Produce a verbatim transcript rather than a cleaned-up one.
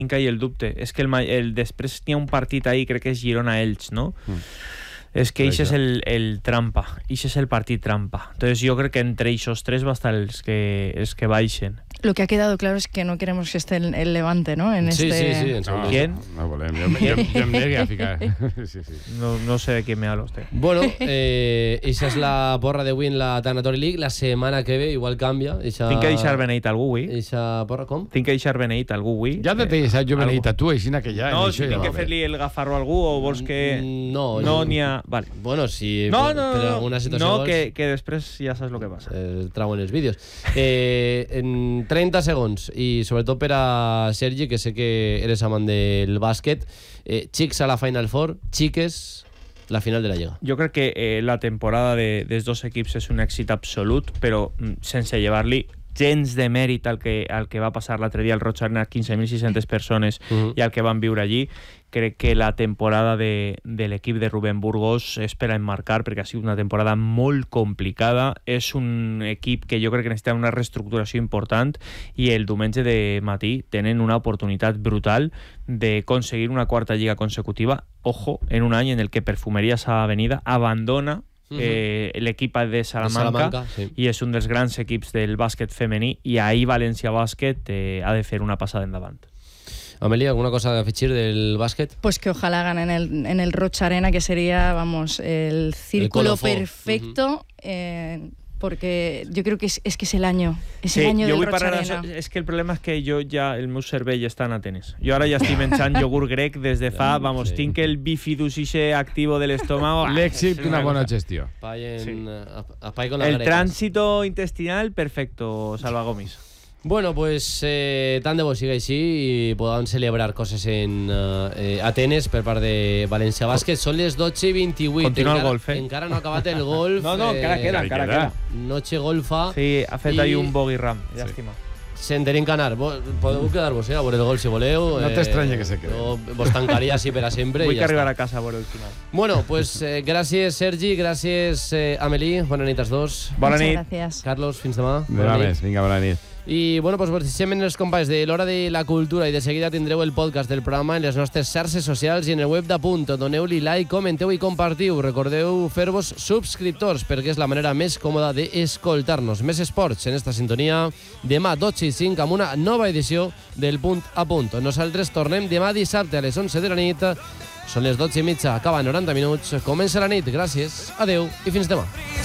tinc ahí el dubte. És que el, el, després n'hi ha un partit ahí, crec que és Girona-Elx, no? Mm. És que això és el, el trampa, això és el partit trampa. Entonces yo creo que entre esos tres va a estar els que, els que baixen. Lo que ha quedado claro es que no queremos que esté el, el Levante, ¿no? En sí, este... sí, sí. En no, ¿quién? No, no volem, jo, jo, jo em negué a ficar. Sí, sí. No, no sé de quién me habla usted. Bueno, eh, esa és la porra d'avui en la Tanatory League. La setmana que ve igual canvia. Eixa... Tinc que deixar beneït algú, avui. Eixa porra, com? Tinc que deixar beneït algú, avui. Ja de t'he deixat jo beneït a tu, així que ja... No, si tinc que fer-li el gafarro a algú o vols que... No, no n'hi ha... Vale. Bueno, si no, no, per no, alguna situació no, vols... que, que després ja saps el que passa. Eh, trauen els vídeos. Eh, en trenta segons, i sobretot per a Sergi, que sé que eres amant del bàsquet, eh, xics a la Final Four, xiques la final de la Lliga. Jo crec que eh, la temporada de, dels dos equips és un èxit absolut, però mm, sense llevar-li gens de mèrit al que, al que va passar l'altre dia al Roig Arena, quinze mil sis-centes persones, uh-huh. i al que van viure allí. Crec que la temporada de, de l'equip de Rubén Burgos és per a emmarcar, perquè ha sigut una temporada molt complicada. És un equip que jo crec que necessita una reestructuració important, i el diumenge de matí tenen una oportunitat brutal de conseguir una quarta lliga consecutiva. Ojo, en un any en el que Perfumerías Avenida abandona Eh, l'equip de Salamanca, de Salamanca sí. i és un dels grans equips del bàsquet femení, i ahir València Bàsquet eh, ha de fer una passada endavant. Amelia, ¿alguna cosa que afegir del básquet? Pues que ojalá ganen en el, en el Roig Arena, que sería, vamos, el círculo el perfecto, uh-huh. eh, porque yo creo que es, es que es el año, es sí, el año del Roig parar Arena. És que el problema és que jo ja, el meu cervell està en Atenes. Jo ara ja estic menjant iogurt grec des de fa, vamos, sí. tinc el bifidus ixe activo del estómago. L'èxit d'una bona gestió. Espai, en, sí. espai con el greques. tránsito intestinal, perfecto, Salva Gomis. Bueno, pues eh, tant de bo siga així i podran celebrar coses en eh, Atenes per part de València Bàsquet. Són les dotze i vint-i-vuit. Continua encara, el golf, eh? Encara no ha acabat el golf. No, no, encara eh, queda, encara queda. Noche golfa. Sí, ha fet i... ahí un bogey ram, llàstima. Sí. Se'n tenim que anar. Podeu quedar-vos eh, a veure el gol si voleu. No t'estranya que se quede. Jo vos tancaria així per a sempre. Vull i que ja arribar està. a casa a veure el final. Bueno, pues eh, gràcies Sergi, gràcies eh, Amélie, bona nit als dos. Bona nit. Gràcies. Carlos, fins demà. Demà més, vinga, bona nit. I bueno, pues vos deixem en els companys de l'Hora de la Cultura, i de seguida tindreu el podcast del programa en les nostres xarxes socials i en el web d'Apunt. Doneu-li like, comenteu i compartiu. Recordeu fer-vos subscriptors, perquè és la manera més còmoda d'escoltar-nos. Més esports en esta sintonia. Demà dotze i cinc amb una nova edició del Punt a Punt. Nosaltres tornem demà dissabte a les onze de la nit. Són les dotze i mitja, acaba noranta minuts. Comença la nit. Gràcies, adeu i fins demà.